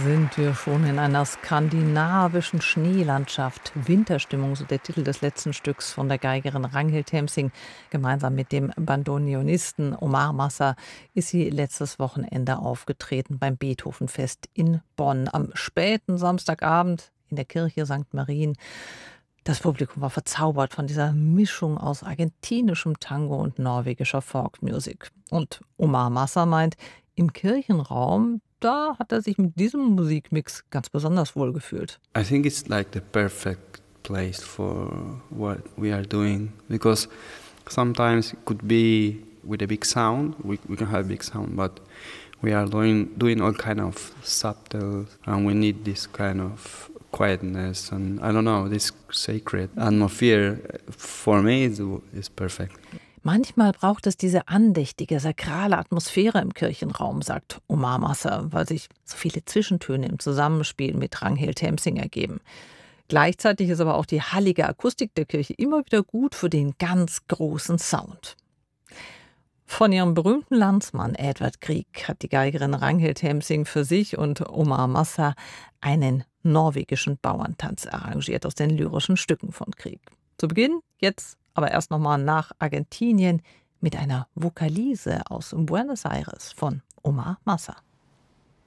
sind wir schon in einer skandinavischen Schneelandschaft. Winterstimmung, so der Titel des letzten Stücks von der Geigerin Ragnhild Temsing. Gemeinsam mit dem Bandoneonisten Omar Massa ist sie letztes Wochenende aufgetreten beim Beethovenfest in Bonn. Am späten Samstagabend in der Kirche St. Marien. Das Publikum war verzaubert von dieser Mischung aus argentinischem Tango und norwegischer Folkmusik. Und Omar Massa meint, im Kirchenraum, da hat er sich mit diesem Musikmix ganz besonders wohl gefühlt. I think it's like the perfect place for what we are doing, because sometimes it could be with a big sound, we can have a big sound, but we are doing all kind of subtle, and we need this kind of quietness, and I don't know, this sacred atmosphere for me is perfect. Manchmal braucht es diese andächtige, sakrale Atmosphäre im Kirchenraum, sagt Omar Massa, weil sich so viele Zwischentöne im Zusammenspiel mit Ragnhild Temsing ergeben. Gleichzeitig ist aber auch die hallige Akustik der Kirche immer wieder gut für den ganz großen Sound. Von ihrem berühmten Landsmann Edvard Grieg hat die Geigerin Ragnhild Temsing für sich und Omar Massa einen norwegischen Bauerntanz arrangiert aus den lyrischen Stücken von Grieg. Zu Beginn jetzt aber erst nochmal nach Argentinien mit einer Vokalise aus Buenos Aires von Omar Massa.